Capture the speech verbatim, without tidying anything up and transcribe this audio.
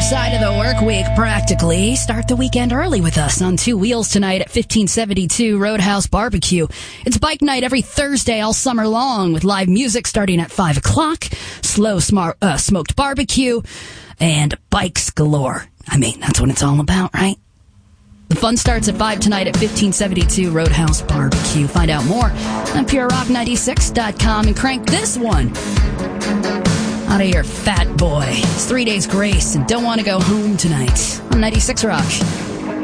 side of the work week, practically. Start the weekend early with us on Two Wheels tonight at fifteen seventy-two Roadhouse Barbecue. It's bike night every Thursday all summer long with live music starting at five o'clock, slow smart, uh, smoked barbecue, and bikes galore. I mean, that's what it's all about, right? The fun starts at five tonight at fifteen seventy-two Roadhouse Barbecue. Find out more on pure rock ninety-six dot com and crank this one out of your fat boy. It's Three Days Grace and Don't Want to Go Home Tonight on ninety-six Rock.